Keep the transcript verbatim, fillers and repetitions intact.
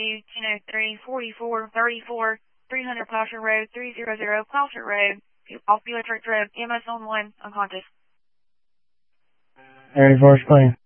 ten oh three, forty-four, thirty-four, three hundred Plowshare Road, three hundred Plowshare Road, off Bealer Church Road, M S on one, unconscious. Area force clean.